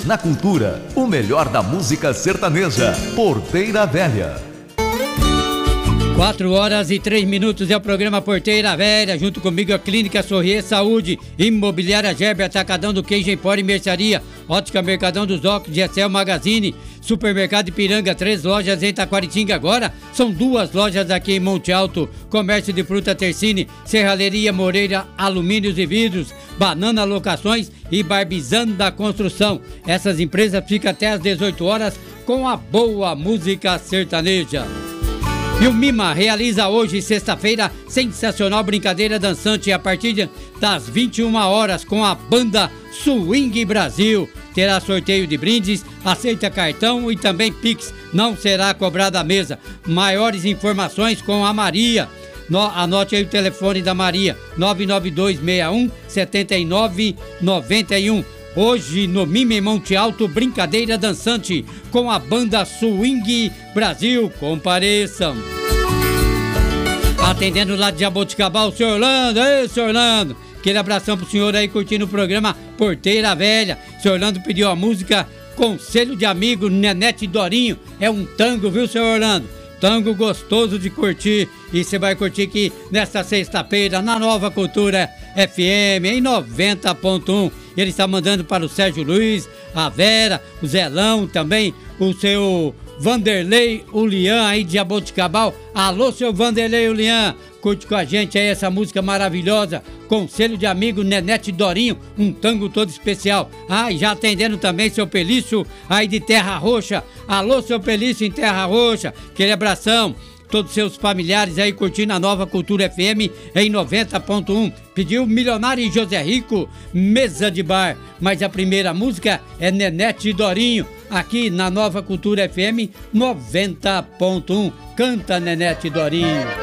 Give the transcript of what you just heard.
na cultura. O melhor da música sertaneja. Porteira Velha. 4h03 é o programa Porteira Velha, junto comigo a Clínica Sorrier Saúde, Imobiliária Gerber, Atacadão do Queijo, Empório e Mercearia, Ótica Mercadão dos Óculos, Gessel Magazine, Supermercado Ipiranga, 3 lojas em Taquaritinga agora, são 2 lojas aqui em Monte Alto, Comércio de Fruta Tercine, Serralheria Moreira, Alumínios e Vidros, Banana Locações e Barbizando da Construção. Essas empresas ficam até às 18 horas com a boa música sertaneja. E o Mima realiza hoje, sexta-feira, sensacional brincadeira dançante a partir das 21 horas com a banda Swing Brasil. Terá sorteio de brindes, aceita cartão e também Pix. Não será cobrada a mesa. Maiores informações com a Maria. Anote aí o telefone da Maria, 99261-7991. Hoje no Mime Monte Alto, brincadeira dançante com a banda Swing Brasil. Compareçam. Atendendo lá de Jaboticabal, o senhor Orlando. Ei, senhor Orlando. Aquele abração pro senhor aí curtindo o programa Porteira Velha. O senhor Orlando pediu a música Conselho de Amigo, Nenete Dorinho. É um tango, viu, senhor Orlando? Tango gostoso de curtir. E você vai curtir aqui nesta sexta-feira na Nova Cultura FM em 90.1. Ele está mandando para o Sérgio Luiz, a Vera, o Zelão, também o seu Vanderlei Ulian aí de Jaboticabal. Alô, seu Vanderlei Ulian, curte com a gente aí essa música maravilhosa, Conselho de Amigo, Nenete Dorinho, um tango todo especial. Ah, e já atendendo também seu Pelício aí de Terra Roxa. Alô, seu Pelício em Terra Roxa, aquele abração. Todos seus familiares aí curtindo a Nova Cultura FM em 90.1. Pediu Milionário e José Rico, Mesa de Bar. Mas a primeira música é Nenete Dorinho, aqui na Nova Cultura FM 90.1. Canta, Nenete Dorinho.